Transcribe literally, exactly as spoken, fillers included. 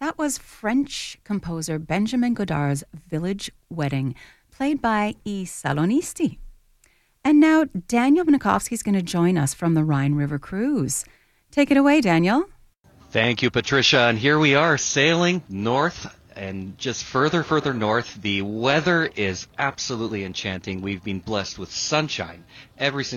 That was French composer Benjamin Godard's Village Wedding, played by I Salonisti. And now Daniel Bunikovsky is going to join us from the Rhine River Cruise. Take it away, Daniel. Thank you, Patricia. And here we are sailing north and just further, further north. The weather is absolutely enchanting. We've been blessed with sunshine every single